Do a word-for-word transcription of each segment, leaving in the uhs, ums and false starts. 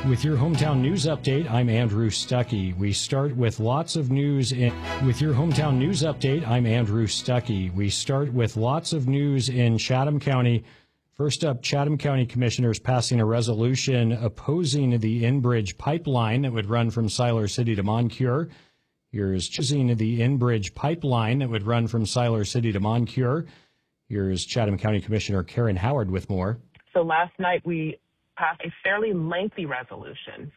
With your hometown news update, I'm Andrew Stuckey. We start with lots of news in with your hometown news update. I'm Andrew Stuckey. We start with lots of news in Chatham County. First up, Chatham County commissioners passing a resolution opposing the Enbridge pipeline that would run from Siler City to Moncure. Here's choosing the Enbridge pipeline that would run from Siler City to Moncure. Here's Chatham County Commissioner Karen Howard with more. So last night we passed a fairly lengthy resolution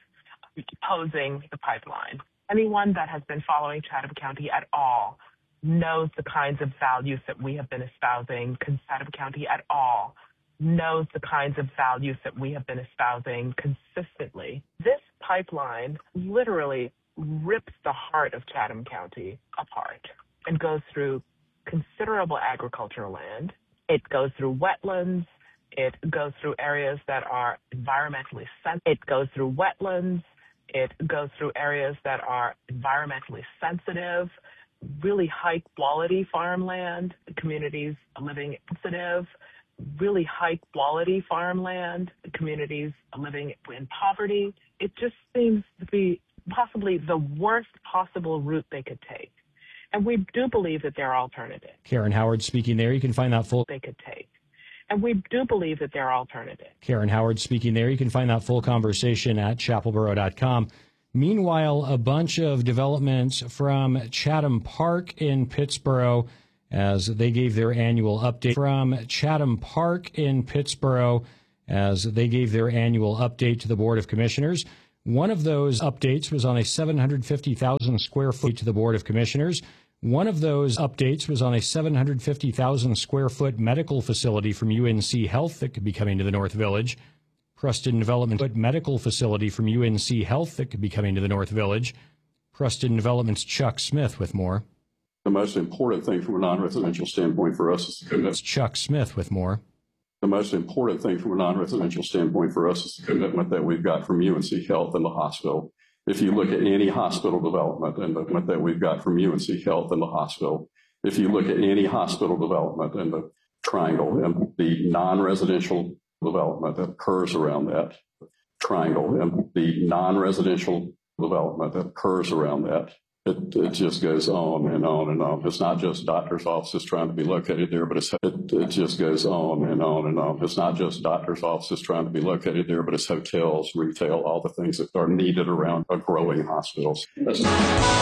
opposing the pipeline. Anyone that has been following Chatham County at all knows the kinds of values that we have been espousing. Chatham County at all knows the kinds of values that we have been espousing consistently. This pipeline literally rips the heart of Chatham County apart and goes through considerable agricultural land. It goes through wetlands. It goes through areas that are environmentally sensitive. It goes through wetlands. It goes through areas that are environmentally sensitive, really high quality farmland, communities living sensitive, really high quality farmland, communities living in poverty. It just seems to be possibly the worst possible route they could take. And we do believe that there are alternatives. Karen Howard speaking there. You can find that full they could take. And we do believe that there are alternatives. Karen Howard speaking there. You can find that full conversation at chapelboro dot com. Meanwhile, a bunch of developments from Chatham Park in Pittsboro as they gave their annual update. From Chatham Park in Pittsboro as they gave their annual update to the Board of Commissioners. One of those updates was on a seven hundred fifty thousand square foot to the Board of Commissioners. One of those updates was on a seven hundred fifty thousand square foot medical facility from U N C Health that could be coming to the North Village. Preston Development medical facility from U N C Health that could be coming to the North Village. Preston Development's Chuck Smith with more. The most important thing from a non-residential standpoint for us is the commitment. Chuck Smith with more. The most important thing from a non-residential standpoint for us is the commitment that we've got from U N C Health and the hospital. If you look at any hospital development and the commitment that we've got from U N C Health and the hospital, if you look at any hospital development and the triangle and the non-residential development that occurs around that triangle and the non-residential development that occurs around that, It, it just goes on and on and on. It's not just doctors' offices trying to be located there, but it's, it, it just goes on and on and on. It's not just doctors' offices trying to be located there, but it's hotels, retail, all the things that are needed around a growing hospitals. That's